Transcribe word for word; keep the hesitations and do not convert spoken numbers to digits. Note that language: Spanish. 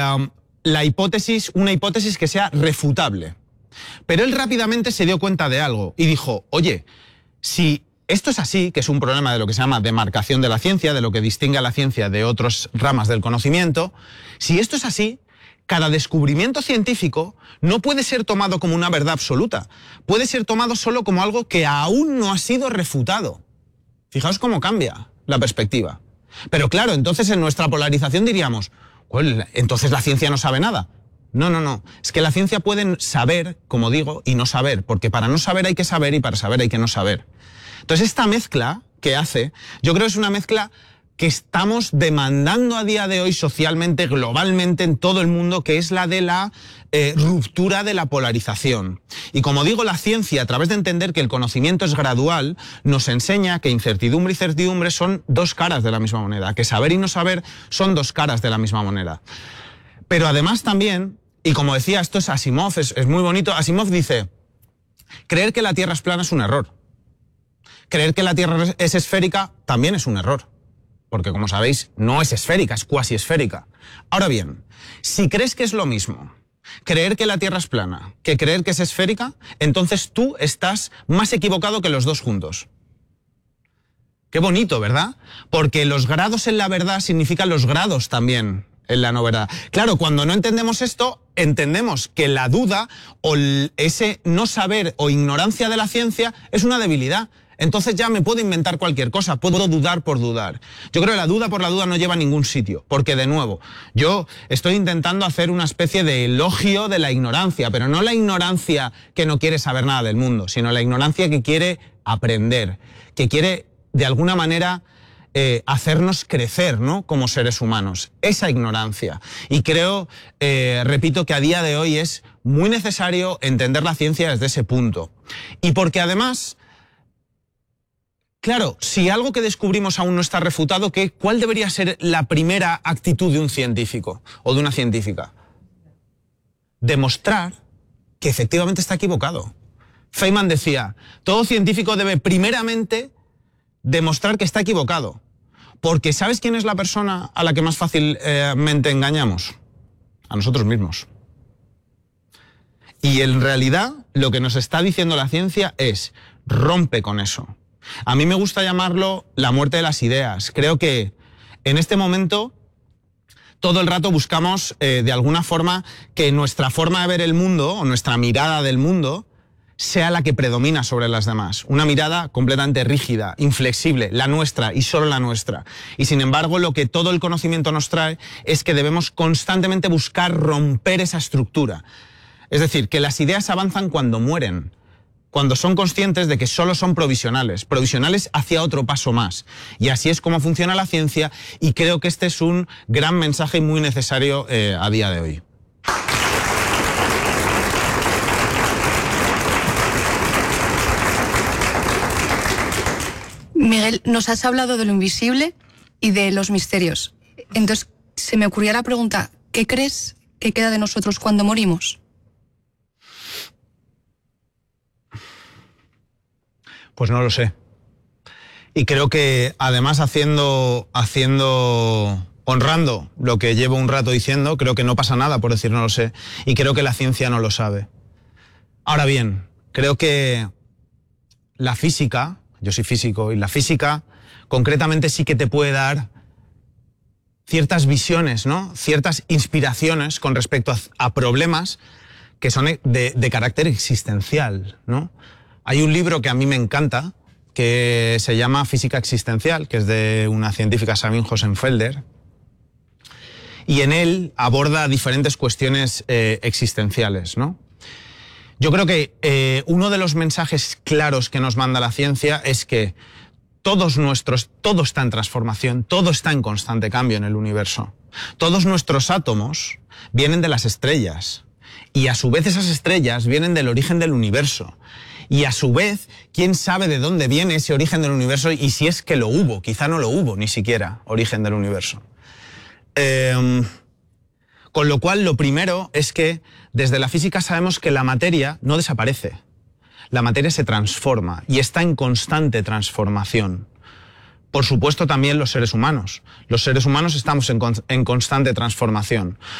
eh, la hipótesis, una hipótesis que sea refutable. Pero él rápidamente se dio cuenta de algo y dijo, oye, si esto es así, que es un problema de lo que se llama demarcación de la ciencia, de lo que distingue a la ciencia de otras ramas del conocimiento, si esto es así, cada descubrimiento científico no puede ser tomado como una verdad absoluta, puede ser tomado solo como algo que aún no ha sido refutado. Fijaos cómo cambia la perspectiva. Pero claro, entonces en nuestra polarización diríamos, well, entonces la ciencia no sabe nada. No, no, no. Es que la ciencia puede saber, como digo, y no saber, porque para no saber hay que saber y para saber hay que no saber. Entonces esta mezcla que hace, yo creo que es una mezcla que estamos demandando a día de hoy socialmente, globalmente, en todo el mundo, que es la de la eh, ruptura de la polarización. Y como digo, la ciencia, a través de entender que el conocimiento es gradual, nos enseña que incertidumbre y certidumbre son dos caras de la misma moneda, que saber y no saber son dos caras de la misma moneda. Pero además también, y como decía, esto es Asimov, es, es muy bonito, Asimov dice, creer que la Tierra es plana es un error. Creer que la Tierra es esférica también es un error. Porque, como sabéis, no es esférica, es cuasi esférica. Ahora bien, si crees que es lo mismo creer que la Tierra es plana que creer que es esférica, entonces tú estás más equivocado que los dos juntos. Qué bonito, ¿verdad? Porque los grados en la verdad significan los grados también en la no verdad. Claro, cuando no entendemos esto, entendemos que la duda o ese no saber o ignorancia de la ciencia es una debilidad. Entonces ya me puedo inventar cualquier cosa, puedo dudar por dudar. Yo creo que la duda por la duda no lleva a ningún sitio, porque de nuevo, yo estoy intentando hacer una especie de elogio de la ignorancia, pero no la ignorancia que no quiere saber nada del mundo, sino la ignorancia que quiere aprender, que quiere de alguna manera eh, hacernos crecer, ¿no?, como seres humanos. Esa ignorancia. Y creo, eh, repito, que a día de hoy es muy necesario entender la ciencia desde ese punto. Y porque además, claro, si algo que descubrimos aún no está refutado, ¿qué, ¿cuál debería ser la primera actitud de un científico o de una científica? Demostrar que efectivamente está equivocado. Feynman decía, todo científico debe primeramente demostrar que está equivocado. Porque ¿sabes quién es la persona a la que más fácilmente engañamos? A nosotros mismos. Y en realidad lo que nos está diciendo la ciencia es, rompe con eso. A mí me gusta llamarlo la muerte de las ideas. Creo que en este momento todo el rato buscamos eh, de alguna forma que nuestra forma de ver el mundo o nuestra mirada del mundo sea la que predomina sobre las demás. Una mirada completamente rígida, inflexible, la nuestra y solo la nuestra. Y sin embargo, lo que todo el conocimiento nos trae es que debemos constantemente buscar romper esa estructura. Es decir, que las ideas avanzan cuando mueren, cuando son conscientes de que solo son provisionales, provisionales hacia otro paso más. Y así es como funciona la ciencia, y creo que este es un gran mensaje muy necesario eh, a día de hoy. Miguel, nos has hablado de lo invisible y de los misterios. Entonces, se me ocurría la pregunta, ¿qué crees que queda de nosotros cuando morimos? Pues no lo sé. Y creo que además haciendo, haciendo, honrando lo que llevo un rato diciendo, creo que no pasa nada por decir no lo sé. Y creo que la ciencia no lo sabe. Ahora bien, creo que la física, yo soy físico, y la física concretamente sí que te puede dar ciertas visiones, ¿no?, ciertas inspiraciones con respecto a, a problemas que son de, de carácter existencial, ¿no? Hay un libro que a mí me encanta, que se llama Física Existencial, que es de una científica, Sabine Hossenfelder, y en él aborda diferentes cuestiones eh, existenciales, ¿no? Yo creo que eh, uno de los mensajes claros que nos manda la ciencia es que todos nuestros, todo está en transformación, todo está en constante cambio en el universo. Todos nuestros átomos vienen de las estrellas, y a su vez esas estrellas vienen del origen del universo. Y a su vez, ¿quién sabe de dónde viene ese origen del universo y si es que lo hubo? Quizá no lo hubo, ni siquiera, origen del universo. Eh, con lo cual, lo primero es que desde la física sabemos que la materia no desaparece. La materia se transforma y está en constante transformación. Por supuesto, también los seres humanos. Los seres humanos estamos en, con- en constante transformación.